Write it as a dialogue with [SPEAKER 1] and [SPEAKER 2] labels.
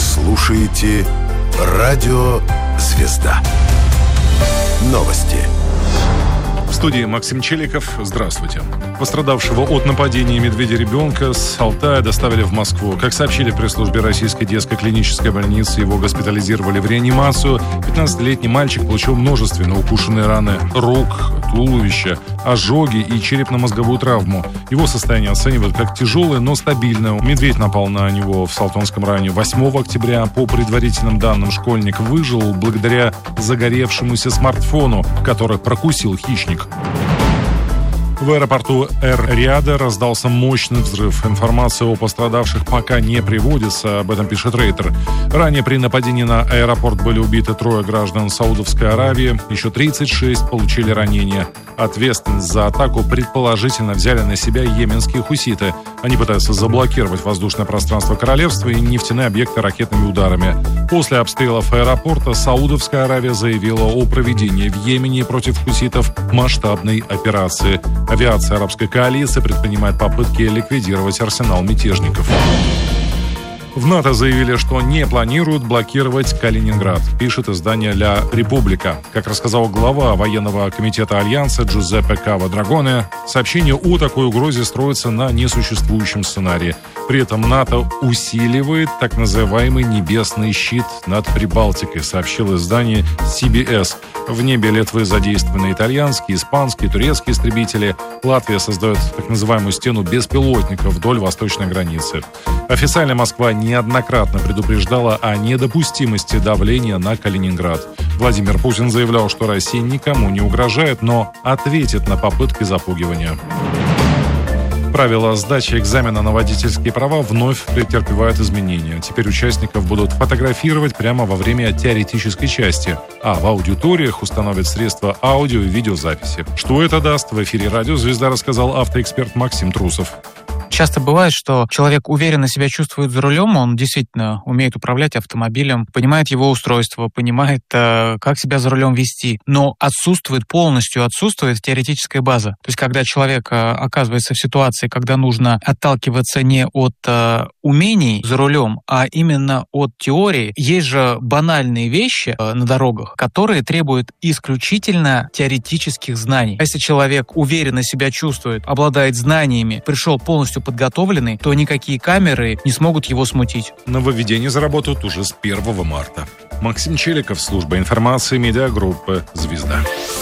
[SPEAKER 1] слушаете Радио Звезда. Новости.
[SPEAKER 2] В студии Максим Челиков. Здравствуйте. Пострадавшего от нападения медведя-ребенка с Алтая доставили в Москву. Как сообщили в пресс-службе Российской детской клинической больницы, его госпитализировали в реанимацию. 15-летний мальчик получил множественно укушенные раны рук, туловища, ожоги и черепно-мозговую травму. Его состояние оценивают как тяжелое, но стабильное. Медведь напал на него в Салтонском районе 8 октября. По предварительным данным, школьник выжил благодаря загоревшемуся смартфону, который прокусил хищник. В аэропорту Эр-Рияда раздался мощный взрыв. Информация о пострадавших пока не приводится, об этом пишет Рейтер. Ранее при нападении на аэропорт были убиты 3 граждан Саудовской Аравии, еще 36 получили ранения. Ответственность за атаку предположительно взяли на себя йеменские хуситы. Они пытаются заблокировать воздушное пространство королевства и нефтяные объекты ракетными ударами. После обстрелов аэропорта Саудовская Аравия заявила о проведении в Йемене против хуситов масштабной операции. Авиация арабской коалиции предпринимает попытки ликвидировать арсенал мятежников. В НАТО заявили, что не планируют блокировать Калининград, пишет издание «Ля Република». Как рассказал глава военного комитета Альянса Джузеппе Кава Драгоне, сообщение о такой угрозе строится на несуществующем сценарии. При этом НАТО усиливает так называемый «небесный щит» над Прибалтикой, сообщил издание CBS. В небе Литвы задействованы итальянские, испанские, турецкие истребители. Латвия создает так называемую стену беспилотников вдоль восточной границы. Официально Москва неоднократно предупреждала о недопустимости давления на Калининград. Владимир Путин заявлял, что Россия никому не угрожает, но ответит на попытки запугивания. Правила сдачи экзамена на водительские права вновь претерпевают изменения. Теперь участников будут фотографировать прямо во время теоретической части, а в аудиториях установят средства аудио и видеозаписи. Что это даст, в эфире «Радио Звезда» рассказал автоэксперт Максим Трусов.
[SPEAKER 3] Часто бывает, что человек уверенно себя чувствует за рулем, он действительно умеет управлять автомобилем, понимает его устройство, понимает, как себя за рулем вести, но полностью отсутствует теоретическая база. То есть, когда человек оказывается в ситуации, когда нужно отталкиваться не от умений за рулем, а именно от теории, есть же банальные вещи на дорогах, которые требуют исключительно теоретических знаний. Если человек уверенно себя чувствует, обладает знаниями, пришел полностью подготовленный, то никакие камеры не смогут его смутить.
[SPEAKER 2] Нововведения заработают уже с 1 марта. Максим Челиков, служба информации медиагруппы «Звезда».